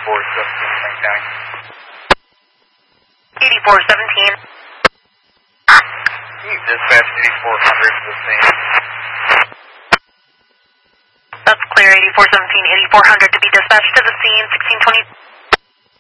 Lane County. 8417. Can you dispatch 8400 to the scene? That's clear, 8417, 8400 to be dispatched to the scene, 1620.